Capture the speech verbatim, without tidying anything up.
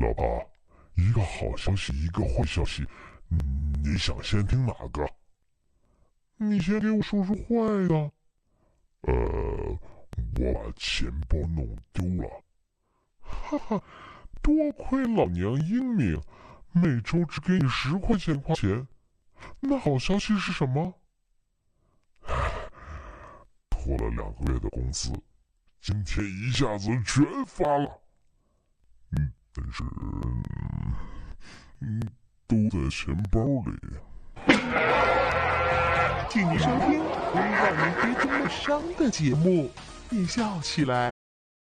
老爸，一个好消息，一个坏消息，你想先听哪个？ 你先给我说说坏的。 呃，我把钱包弄丢了。 哈哈，多亏老娘英明，每周只给你十块钱花钱。那好消息是什么？ 拖了两个月的工资，今天一下子全发了。嗯，但是，嗯，都在钱包里。 请你收听能让人别这么伤的节目，你笑起来